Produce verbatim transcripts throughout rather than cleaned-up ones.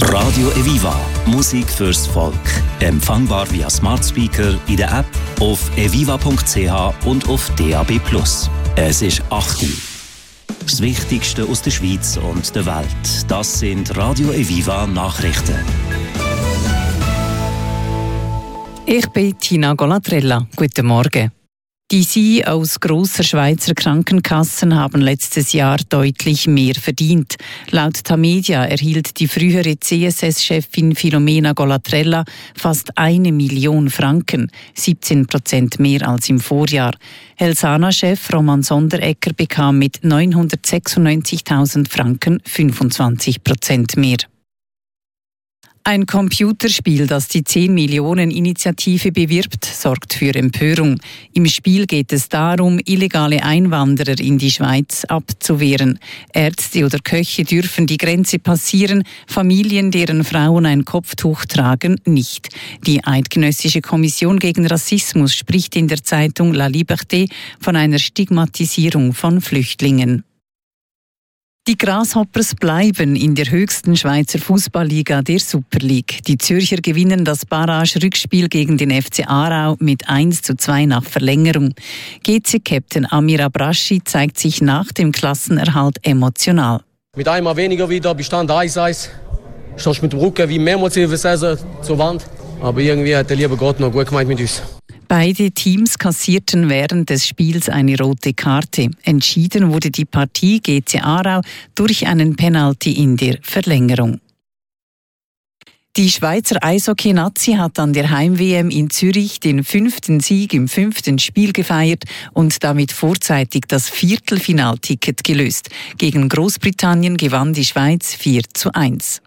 Radio Eviva. Musik fürs Volk. Empfangbar via Smart Speaker, in der App, auf eviva punkt c h und auf D A B plus. Es ist acht Uhr. Das Wichtigste aus der Schweiz und der Welt. Das sind Radio Eviva Nachrichten. Ich bin Tina Golatrella. Guten Morgen. Die C E Os grosser Schweizer Krankenkassen haben letztes Jahr deutlich mehr verdient. Laut Tamedia erhielt die frühere C S S-Chefin Filomena Golatrella fast eine Million Franken, siebzehn Prozent mehr als im Vorjahr. Helsana-Chef Roman Sonderegger bekam mit neunhundertsechsundneunzigtausend Franken fünfundzwanzig Prozent mehr. Ein Computerspiel, das die zehn-Millionen-Initiative bewirbt, sorgt für Empörung. Im Spiel geht es darum, illegale Einwanderer in die Schweiz abzuwehren. Ärzte oder Köche dürfen die Grenze passieren, Familien, deren Frauen ein Kopftuch tragen, nicht. Die Eidgenössische Kommission gegen Rassismus spricht in der Zeitung La Liberté von einer Stigmatisierung von Flüchtlingen. Die Grasshoppers bleiben in der höchsten Schweizer Fußballliga, der Super League. Die Zürcher gewinnen das Barrage-Rückspiel gegen den F C Aarau mit eins zu zwei nach Verlängerung. G C-Captain Amir Abraschi zeigt sich nach dem Klassenerhalt emotional. Mit einmal weniger wieder, Bestand eins eins. Stehst mit dem Rücken wie mehrmals in der Saison zur Wand. Aber irgendwie hat der liebe Gott noch gut gemeint mit uns. Beide Teams kassierten während des Spiels eine rote Karte. Entschieden wurde die Partie G C Aarau durch einen Penalty in der Verlängerung. Die Schweizer Eishockey-Nazi hat an der Heim-W M in Zürich den fünften Sieg im fünften Spiel gefeiert und damit vorzeitig das Viertelfinalticket gelöst. Gegen Großbritannien gewann die Schweiz vier zu eins.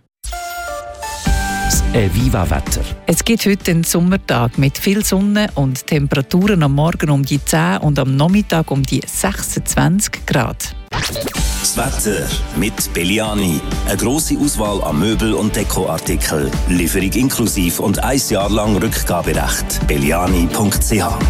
Eviva-Wetter. Es gibt heute einen Sommertag mit viel Sonne und Temperaturen am Morgen um die zehn und am Nachmittag um die sechsundzwanzig Grad. Das Wetter mit Belliani. Eine grosse Auswahl an Möbel- und Dekoartikeln. Lieferung inklusive und ein Jahr lang Rückgaberecht. belliani punkt c h